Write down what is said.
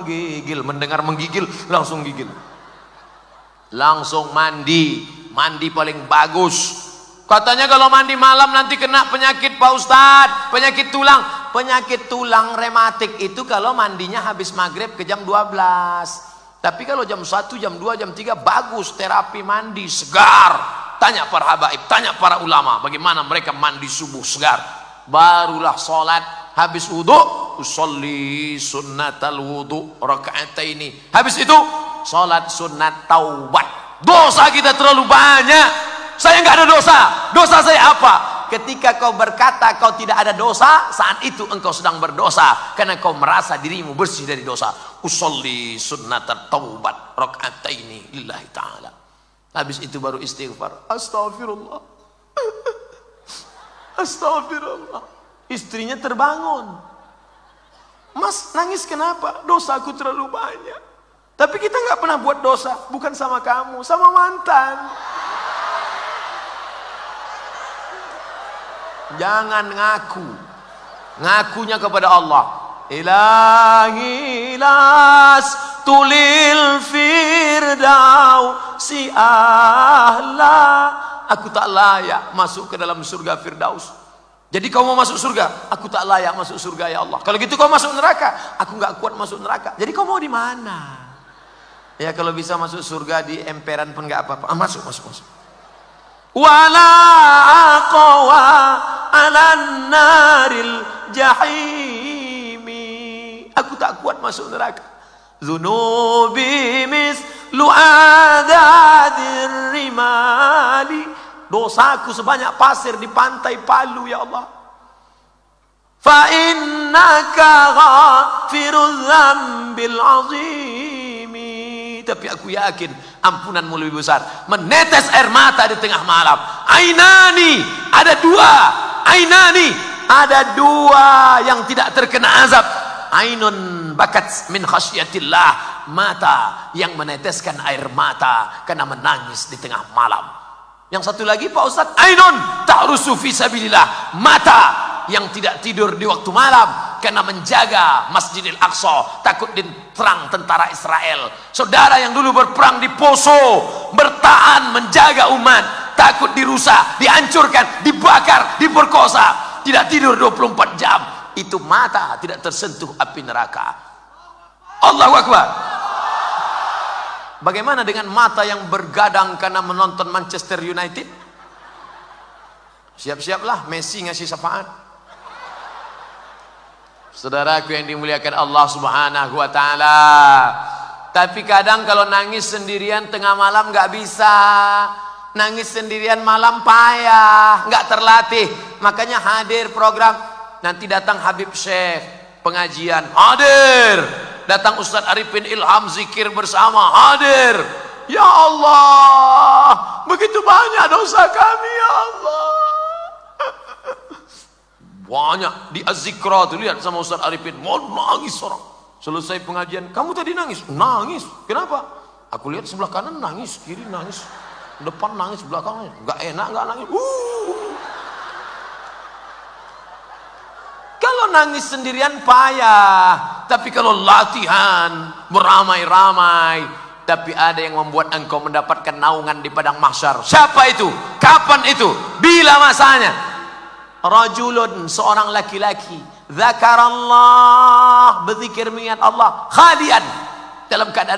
menggigil, mendengar menggigil langsung gigil. Langsung mandi paling bagus. Katanya kalau mandi malam nanti kena penyakit Pak Ustadz, penyakit tulang. Penyakit tulang rematik itu kalau mandinya habis maghrib ke jam 12. Tapi kalau jam 1, jam 2, jam 3 bagus terapi mandi segar. Tanya para habaib, tanya para ulama bagaimana mereka mandi subuh segar. Barulah sholat, habis wudu, usolli sunnatal wudu raka'ataini. Habis itu sholat sunat taubat. Dosa kita terlalu banyak. Saya nggak ada dosa. Dosa saya apa? Ketika kau berkata kau tidak ada dosa, saat itu engkau sedang berdosa karena kau merasa dirimu bersih dari dosa. Usolli sunnatat taubat raka'ataini lillahi ta'ala. Habis itu baru istighfar. Astagfirullah. Astagfirullah. Istrinya terbangun. Mas, nangis kenapa? Dosaku terlalu banyak. Tapi kita nggak pernah buat dosa. Bukan sama kamu, sama mantan. Jangan ngaku. Ngakunya kepada Allah. Ilahi las tulil firdausi ahla. Aku tak layak masuk ke dalam surga Firdaus. Jadi kau mau masuk surga? Aku tak layak masuk surga ya Allah. Kalau gitu kau masuk neraka? Aku nggak kuat masuk neraka. Jadi kau mau di mana? Ya kalau bisa masuk surga di emperan pun nggak apa-apa. Masuk. Wala aqwa alan naril jahimi. Aku tak kuat masuk neraka. Zunubi mislu adadir rimali. Dosaku sebanyak pasir di pantai Palu ya Allah. Fa innaka ghafirul dzambil azimi. Tapi aku yakin ampunanmu lebih besar. Menetes air mata di tengah malam. Ainani, ada dua yang tidak terkena azab. Ainun bakat min khasyatillah, mata yang meneteskan air mata karena menangis di tengah malam. Yang satu lagi Pak Ustadz, ainun ta'rusu fi sabilillah, mata yang tidak tidur di waktu malam karena menjaga Masjidil Aqsa, takut diterang tentara Israel. Saudara yang dulu berperang di Poso, bertahan menjaga umat, takut dirusak, dihancurkan, dibakar, diperkosa, tidak tidur 24 jam. Itu mata tidak tersentuh api neraka. Allahu Akbar. Bagaimana dengan mata yang bergadang karena menonton Manchester United? Siap-siaplah Messi ngasih syafaat. Saudaraku yang dimuliakan Allah Subhanahu wa taala. Tapi kadang kalau nangis sendirian tengah malam nggak bisa. Nangis sendirian malam payah, nggak terlatih. Makanya hadir program. Nanti datang Habib Syekh pengajian, hadir. Datang Ustadz Arifin Ilham zikir bersama, hadir. Ya Allah, begitu banyak dosa kami ya Allah. Banyak di Az-Zikra tuh, lihat sama Ustadz Arifin, mau nangis orang. Selesai pengajian, kamu tadi nangis? Nangis, kenapa? Aku lihat sebelah kanan nangis, kiri nangis, depan nangis, belakang nangis. Gak enak gak nangis. Kalau nangis sendirian payah, tapi kalau latihan beramai-ramai, tapi ada yang membuat engkau mendapatkan naungan di padang mahsyar. Siapa itu? Kapan itu? Bila masanya? Rajulun, seorang laki-laki, dzakarallah, berzikir mengingat Allah, khalian, dalam keadaan